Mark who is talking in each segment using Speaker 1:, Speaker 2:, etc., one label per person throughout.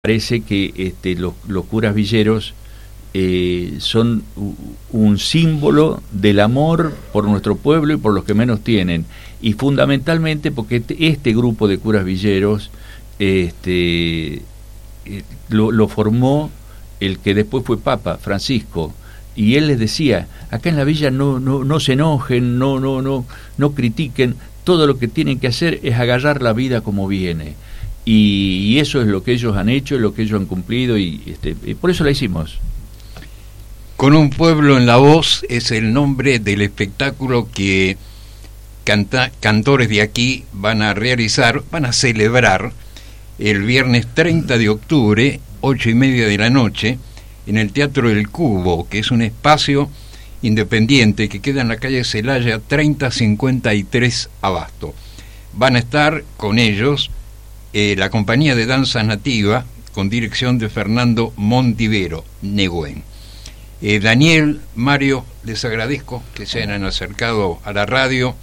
Speaker 1: parece que los curas villeros son un símbolo del amor por nuestro pueblo y por los que menos tienen, y fundamentalmente porque este grupo de curas villeros lo formó el que después fue Papa, Francisco, y él les decía: acá en la villa no se enojen, no critiquen, todo lo que tienen que hacer es agarrar la vida como viene. Y eso es lo que ellos han hecho, es lo que ellos han cumplido, y por eso la hicimos.
Speaker 2: Con un pueblo en la voz es el nombre del espectáculo que cantores de aquí van a realizar, van a celebrar el viernes 30 de octubre, 8:30 de la noche, en el Teatro El Cubo, que es un espacio independiente que queda en la calle Celaya 3053 Abasto. Van a estar con ellos la compañía de danza nativa, con dirección de Fernando Montivero, Negüen. Daniel, Mario, les agradezco que se hayan acercado a la radio,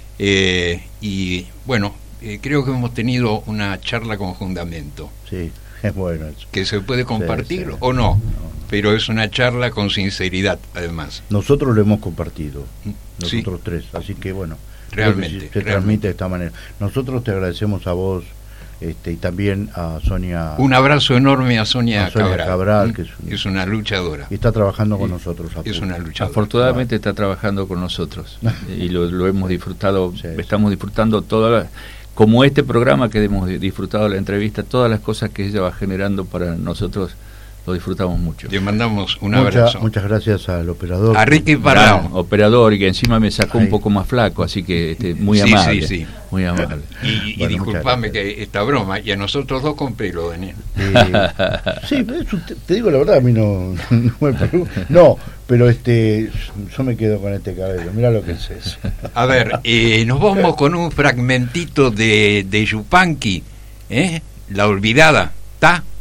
Speaker 2: y bueno, creo que hemos tenido una charla con fundamento.
Speaker 3: Sí, es bueno eso.
Speaker 2: Que se puede compartir, sí. O no, pero es una charla con sinceridad, además.
Speaker 3: Nosotros lo hemos compartido,
Speaker 2: Sí.
Speaker 3: nosotros tres, así que bueno,
Speaker 2: Realmente.
Speaker 3: Transmite de esta manera. Nosotros te agradecemos a vos, y también a Sonia.
Speaker 2: Un abrazo enorme a Sonia
Speaker 3: Cabral, que
Speaker 2: es una luchadora.
Speaker 3: Y está trabajando con nosotros.
Speaker 2: Es una luchadora.
Speaker 1: Afortunadamente está trabajando con nosotros y lo hemos disfrutado.
Speaker 3: Sí,
Speaker 1: estamos disfrutando como este programa que hemos disfrutado la entrevista, todas las cosas que ella va generando para nosotros. Lo disfrutamos mucho.
Speaker 2: Le mandamos un abrazo.
Speaker 3: Muchas gracias al operador.
Speaker 2: A Ricky Parrao.
Speaker 1: Operador, y que encima me sacó un poco más flaco, así que muy amable.
Speaker 2: Sí.
Speaker 1: Muy amable.
Speaker 2: Y disculpame que esta broma, y a nosotros dos con pelo, Daniel.
Speaker 3: Sí, te digo la verdad, a mí no me preocupa. No, pero yo me quedo con este cabello. Mira lo que es eso.
Speaker 2: A ver, nos vamos con un fragmentito de Yupanqui, La Olvidada. ¿Está?